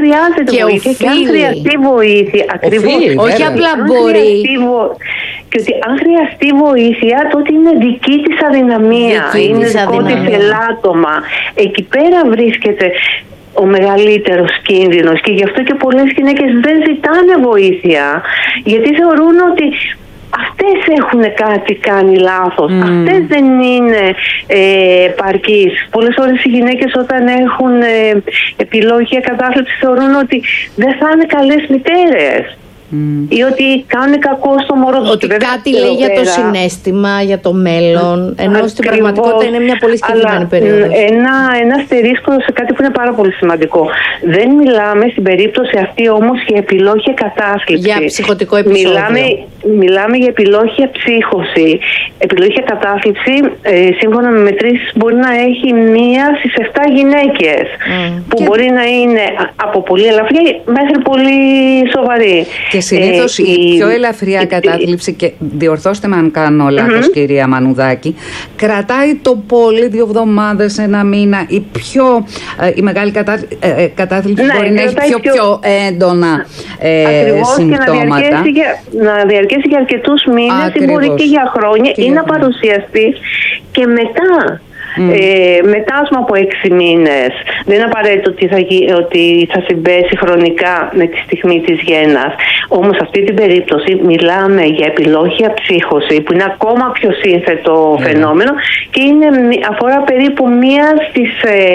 χρειάζεται βοήθεια και αν χρειαστεί βοήθεια. Ακριβώς. Όχι απλά μπορεί. Και ότι αν χρειαστεί βοήθεια, τότε είναι δική της αδυναμία. Είναι δικό της ελάττωμα. Εκεί πέρα βρίσκεται ο μεγαλύτερος κίνδυνος και γι' αυτό και πολλές γυναίκες δεν ζητάνε βοήθεια, γιατί θεωρούν ότι αυτές έχουν κάτι κάνει λάθος, αυτές δεν είναι επαρκείς. Πολλές φορές οι γυναίκες όταν έχουν επιλόγια κατάθλιψης θεωρούν ότι δεν θα είναι καλές μητέρες. Ή ότι κάνουν κακό στο μωρό του. Ότι κάτι λέει για το συναίσθημα, για το μέλλον, ενώ στην πραγματικότητα είναι μια πολύ συγκεκριμένη περίοδος. Ένα αστερίσκο σε κάτι που είναι πάρα πολύ σημαντικό. Δεν μιλάμε στην περίπτωση αυτή όμως για επιλόγια κατάθλιψη. Για ψυχοτικό επεισόδιο. Μιλάμε για επιλόγια ψύχωση. Επιλόγια κατάθλιψη, σύμφωνα με μετρήσεις, μπορεί να έχει 1 στις 7 γυναίκες. Που μπορεί να είναι από πολύ ελαφριά μέχρι πολύ σοβαρή. Και συνήθως η πιο ελαφριά κατάθλιψη, και διορθώστε με αν κάνω λάθος, κυρία Μανουδάκη, κρατάει το πολύ 2 εβδομάδες, 1 μήνα. Η μεγάλη κατάθλιψη μπορεί να έχει πιο έντονα συμπτώματα. Και να διαρκέσει για αρκετούς μήνες ή μπορεί και για χρόνια ή να παρουσιαστεί και μετά. Μετά από 6 μήνες. Δεν είναι απαραίτητο ότι θα συμπέσει χρονικά με τη στιγμή της γέννας. Όμως σε αυτή την περίπτωση μιλάμε για επιλόγια ψύχωση, που είναι ακόμα πιο σύνθετο φαινόμενο και αφορά περίπου 1 στις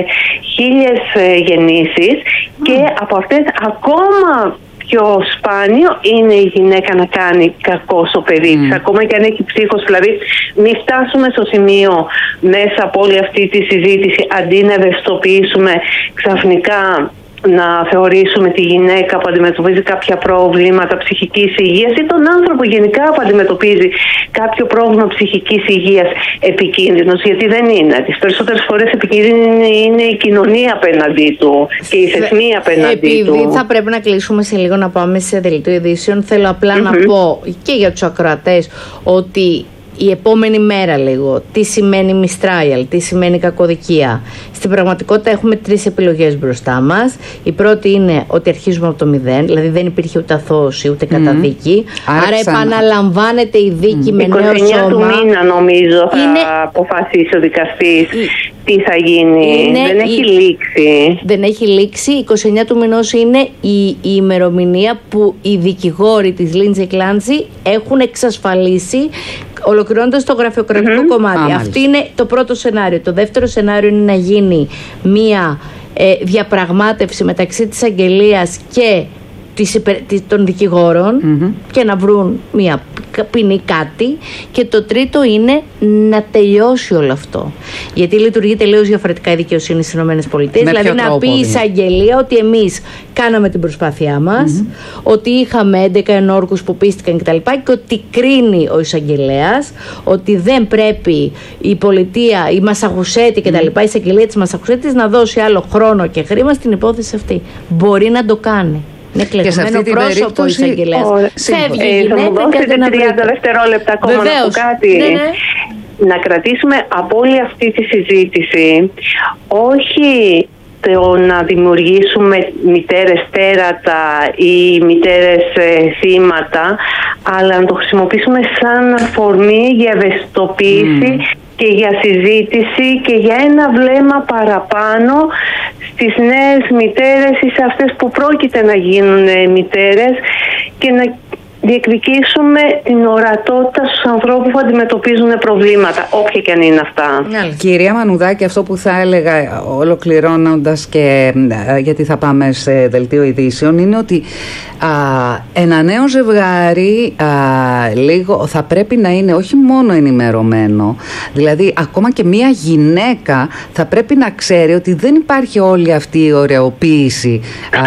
1000 γεννήσεις και από αυτές ακόμα πιο σπάνιο είναι η γυναίκα να κάνει κακό στο παιδί της, ακόμα και αν έχει ψύχωση. Δηλαδή, μην φτάσουμε στο σημείο μέσα από όλη αυτή τη συζήτηση, αντί να ευαισθητοποιήσουμε, ξαφνικά να θεωρήσουμε τη γυναίκα που αντιμετωπίζει κάποια προβλήματα ψυχικής υγείας ή τον άνθρωπο γενικά που αντιμετωπίζει κάποιο πρόβλημα ψυχικής υγείας επικίνδυνος, γιατί δεν είναι. Τις περισσότερες φορές επικίνδυνη είναι η κοινωνία απέναντί του και η θεσμοί απέναντί του. Επειδή θα πρέπει να κλείσουμε σε λίγο, να πάμε σε δελτίο ειδήσεων, θέλω απλά να πω και για τους ακροατές ότι η επόμενη μέρα λίγο, τι σημαίνει mistrial, τι σημαίνει κακοδικία. Στην πραγματικότητα έχουμε 3 επιλογές μπροστά μας. Η πρώτη είναι ότι αρχίζουμε από το 0, δηλαδή δεν υπήρχε ούτε αθώωση ούτε καταδίκη. Άρα επαναλαμβάνεται η δίκη με νέο σώμα. 29 του μήνα νομίζω θα αποφασίσει ο δικαστής τι θα γίνει. Δεν έχει λήξει. Δεν έχει λήξει. 29 του μηνός είναι η ημερομηνία που οι δικηγόροι της Lindsay Clancy έχουν εξασφαλίσει, ολοκληρώνοντας το γραφειοκρατικό κομμάτι. Αυτό είναι το πρώτο σενάριο. Το δεύτερο σενάριο είναι να γίνει μία διαπραγμάτευση μεταξύ της αγγελίας και των δικηγόρων και να βρουν μία ποινή κάτι. Και το τρίτο είναι να τελειώσει όλο αυτό. Γιατί λειτουργεί τελείως διαφορετικά η δικαιοσύνη στις ΗΠΑ. Δηλαδή να πει η εισαγγελία ότι εμείς κάναμε την προσπάθειά μας, ότι είχαμε 11 ενόρκους που πίστηκαν κτλ. Και ότι κρίνει ο εισαγγελέας ότι δεν πρέπει η πολιτεία, η Μασαχουσέτη κτλ. Η εισαγγελία της Μασαχουσέτης να δώσει άλλο χρόνο και χρήμα στην υπόθεση αυτή. Μπορεί να το κάνει. Είναι κλεγμένο πρόσωπο η εισαγγελέας. Φεύγει η γυναίκα. Θα μου δώσετε 30 δευτερόλεπτα ακόμα να πω κάτι. Να κρατήσουμε από όλη αυτή τη συζήτηση όχι το να δημιουργήσουμε μητέρες τέρατα ή μητέρες θύματα, αλλά να το χρησιμοποιήσουμε σαν αφορμή για ευαισθητοποίηση και για συζήτηση και για ένα βλέμμα παραπάνω στις νέες μητέρες ή σε αυτές που πρόκειται να γίνουν μητέρες και να διεκδικήσουμε την ορατότητα στους ανθρώπους που αντιμετωπίζουν προβλήματα, όποια και αν είναι αυτά. Κυρία Μανουδάκη, αυτό που θα έλεγα ολοκληρώνοντας, και γιατί θα πάμε σε δελτίο ειδήσεων, είναι ότι ένα νέο ζευγάρι λίγο θα πρέπει να είναι όχι μόνο ενημερωμένο, δηλαδή ακόμα και μια γυναίκα θα πρέπει να ξέρει ότι δεν υπάρχει όλη αυτή η ωρεοποίηση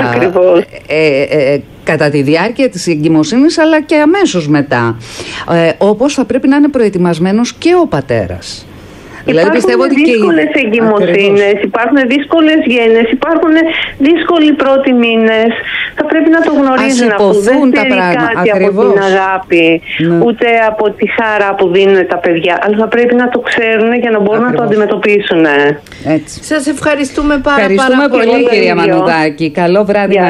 κατά τη διάρκεια της εγκυμοσύνης, αλλά και αμέσως μετά. Όπως θα πρέπει να είναι προετοιμασμένος και ο πατέρας. Δηλαδή, υπάρχουν δύσκολες εγκυμοσύνες, υπάρχουν δύσκολες γέννες, υπάρχουν δύσκολοι πρώτοι μήνες. Θα πρέπει να το γνωρίζουν αυτό. Δεν θέλει κάτι από την αγάπη, ούτε από τη χαρά που δίνουν τα παιδιά. Αλλά θα πρέπει να το ξέρουν για να μπορούν να το αντιμετωπίσουν. Σας ευχαριστούμε πάρα πολύ, κυρία Μανουδάκη. Καλό βράδυ.